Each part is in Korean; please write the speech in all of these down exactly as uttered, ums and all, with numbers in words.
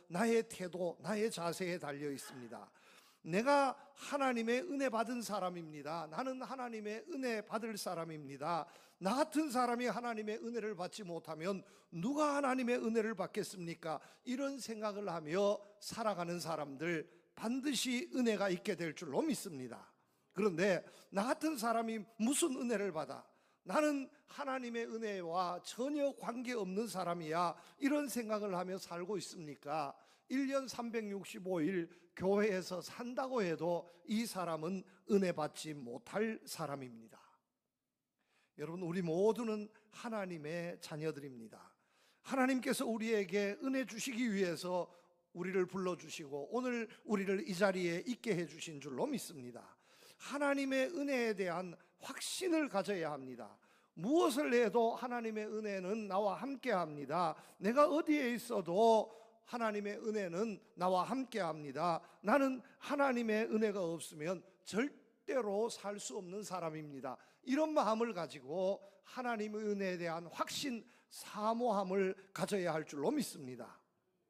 나의 태도, 나의 자세에 달려 있습니다. 내가 하나님의 은혜 받은 사람입니다. 나는 하나님의 은혜 받을 사람입니다. 나 같은 사람이 하나님의 은혜를 받지 못하면 누가 하나님의 은혜를 받겠습니까? 이런 생각을 하며 살아가는 사람들 반드시 은혜가 있게 될 줄로 믿습니다. 그런데 나 같은 사람이 무슨 은혜를 받아? 나는 하나님의 은혜와 전혀 관계없는 사람이야, 이런 생각을 하며 살고 있습니까? 일 년 삼백육십오 일 교회에서 산다고 해도 이 사람은 은혜 받지 못할 사람입니다. 여러분, 우리 모두는 하나님의 자녀들입니다. 하나님께서 우리에게 은혜 주시기 위해서 우리를 불러주시고 오늘 우리를 이 자리에 있게 해주신 줄로 믿습니다. 하나님의 은혜에 대한 확신을 가져야 합니다. 무엇을 해도 하나님의 은혜는 나와 함께 합니다. 내가 어디에 있어도 하나님의 은혜는 나와 함께 합니다. 나는 하나님의 은혜가 없으면 절대로 살 수 없는 사람입니다. 이런 마음을 가지고 하나님의 은혜에 대한 확신, 사모함을 가져야 할 줄로 믿습니다.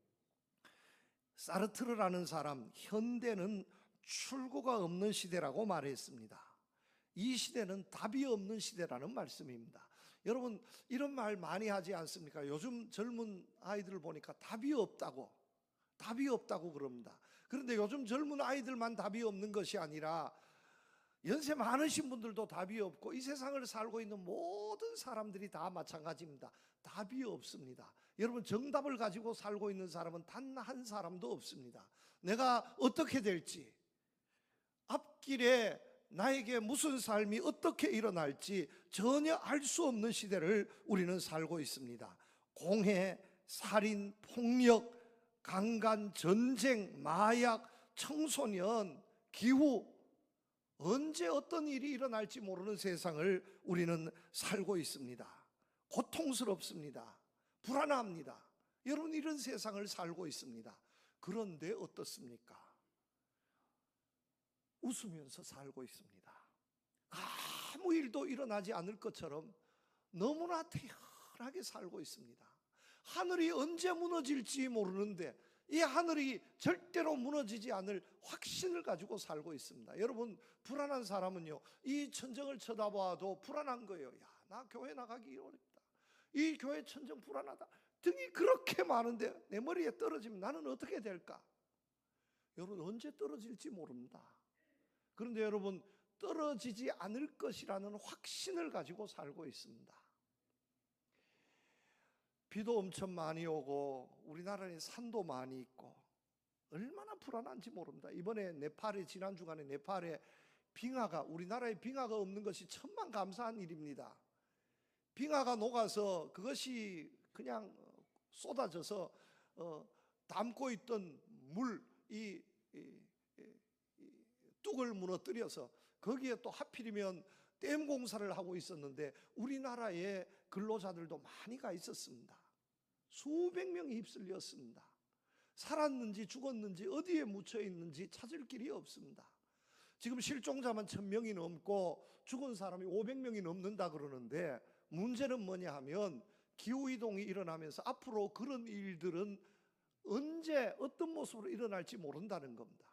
사르트르라는 사람, 현대는 출구가 없는 시대라고 말했습니다. 이 시대는 답이 없는 시대라는 말씀입니다. 여러분, 이런 말 많이 하지 않습니까? 요즘 젊은 아이들을 보니까 답이 없다고, 답이 없다고 그럽니다. 그런데 요즘 젊은 아이들만 답이 없는 것이 아니라 연세 많으신 분들도 답이 없고 이 세상을 살고 있는 모든 사람들이 다 마찬가지입니다. 답이 없습니다. 여러분, 정답을 가지고 살고 있는 사람은 단 한 사람도 없습니다. 내가 어떻게 될지, 앞길에 나에게 무슨 삶이 어떻게 일어날지 전혀 알 수 없는 시대를 우리는 살고 있습니다. 공해, 살인, 폭력, 강간, 전쟁, 마약, 청소년, 기후, 언제 어떤 일이 일어날지 모르는 세상을 우리는 살고 있습니다. 고통스럽습니다. 불안합니다. 여러분, 이런 세상을 살고 있습니다. 그런데 어떻습니까? 웃으면서 살고 있습니다. 아무 일도 일어나지 않을 것처럼 너무나 태연하게 살고 있습니다. 하늘이 언제 무너질지 모르는데 이 하늘이 절대로 무너지지 않을 확신을 가지고 살고 있습니다. 여러분, 불안한 사람은요, 이 천정을 쳐다봐도 불안한 거예요. 야, 나 교회 나가기 어렵다. 이 교회 천정 불안하다. 등이 그렇게 많은데 내 머리에 떨어지면 나는 어떻게 될까? 여러분, 언제 떨어질지 모릅니다. 그런데 여러분, 떨어지지 않을 것이라는 확신을 가지고 살고 있습니다. 비도 엄청 많이 오고 우리나라에 산도 많이 있고 얼마나 불안한지 모릅니다. 이번에 네팔에, 지난 주간에 네팔에 빙하가, 우리나라에 빙하가 없는 것이 천만 감사한 일입니다. 빙하가 녹아서 그것이 그냥 쏟아져서 어, 담고 있던 물, 이, 이, 이 뚝을 무너뜨려서 거기에 또 하필이면 댐 공사를 하고 있었는데 우리나라에 근로자들도 많이 가 있었습니다. 수백 명이 휩쓸렸습니다. 살았는지 죽었는지 어디에 묻혀 있는지 찾을 길이 없습니다. 지금 실종자만 천 명이 넘고 죽은 사람이 오백 명이 넘는다 그러는데 문제는 뭐냐 하면 기후이동이 일어나면서 앞으로 그런 일들은 언제 어떤 모습으로 일어날지 모른다는 겁니다.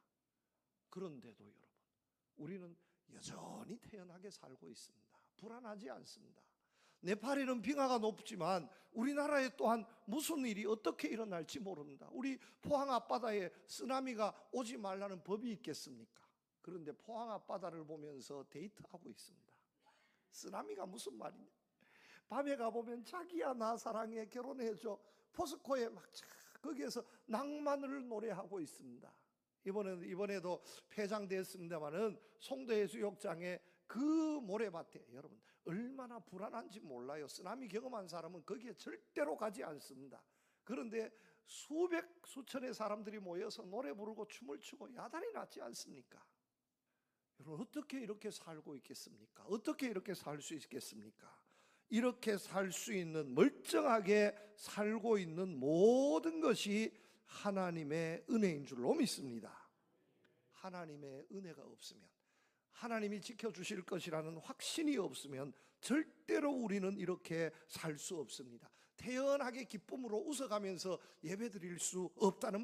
그런데도 여러분, 우리는 여전히 태연하게 살고 있습니다. 불안하지 않습니다. 네팔에는 빙하가 높지만 우리나라에 또한 무슨 일이 어떻게 일어날지 모릅니다. 우리 포항 앞바다에 쓰나미가 오지 말라는 법이 있겠습니까? 그런데 포항 앞바다를 보면서 데이트하고 있습니다. 쓰나미가 무슨 말이냐? 밤에 가보면 자기야 나 사랑해 결혼해줘 포스코에 막 거기에서 낭만을 노래하고 있습니다. 이번에도, 이번에도 폐장됐습니다마는 송도해수욕장에 그 모래밭에 여러분 얼마나 불안한지 몰라요. 쓰나미 경험한 사람은 거기에 절대로 가지 않습니다. 그런데 수백 수천의 사람들이 모여서 노래 부르고 춤을 추고 야단이 났지 않습니까? 여러분, 어떻게 이렇게 살고 있겠습니까? 어떻게 이렇게 살 수 있겠습니까? 이렇게 살 수 있는, 멀쩡하게 살고 있는 모든 것이 하나님의 은혜인 줄로 믿습니다. 하나님의 은혜가 없으면, 하나님이 지켜주실 것이라는 확신이 없으면 절대로 우리는 이렇게 살 수 없습니다. 태연하게 기쁨으로 웃어가면서 예배 드릴 수 없다는